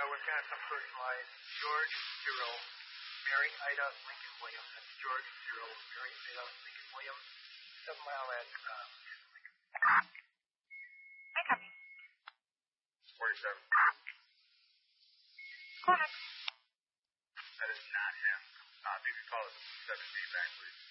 we've got some personalized George Cyril, Mary Ida Lincoln Williams. That's George Cyril, Mary Ida Lincoln Williams, 7 Mile at Lincoln. I copy. 47. Go ahead. That is not him. You can call it 17 back, please.